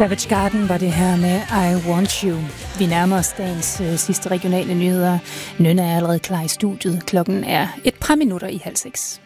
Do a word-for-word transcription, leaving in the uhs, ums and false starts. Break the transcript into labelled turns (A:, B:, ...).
A: Savage Garden var det her med I Want You. Vi nærmer os dagens øh, sidste regionale nyheder. Nynne er allerede klar i studiet. Klokken er et par minutter i halv seks.